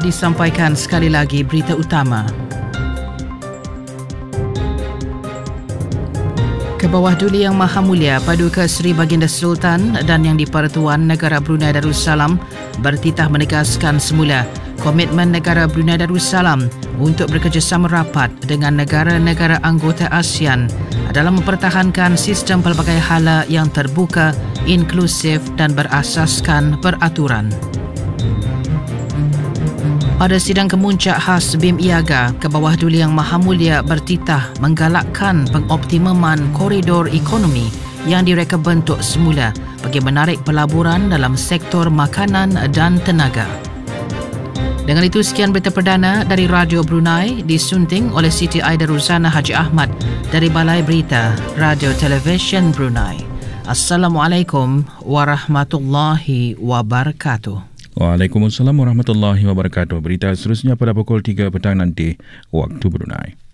disampaikan sekali lagi berita utama. Kebawah Duli Yang Maha Mulia Paduka Seri Baginda Sultan dan Yang di-Pertuan Negara Brunei Darussalam bertitah menegaskan semula komitmen negara Brunei Darussalam untuk bekerjasama rapat dengan negara-negara anggota ASEAN dalam mempertahankan sistem pelbagai hala yang terbuka, inklusif dan berasaskan peraturan. Pada sidang kemuncak khas BIM IAGA, Kebawah Duli Yang Maha Mulia bertitah menggalakkan pengoptimuman koridor ekonomi yang direka bentuk semula bagi menarik pelaburan dalam sektor makanan dan tenaga. Dengan itu, sekian berita perdana dari Radio Brunei disunting oleh Siti Aida Ruzana Haji Ahmad dari Balai Berita Radio Television Brunei. Assalamualaikum warahmatullahi wabarakatuh. Waalaikumsalam warahmatullahi wabarakatuh. Berita seterusnya pada pukul 3 petang nanti waktu Brunei.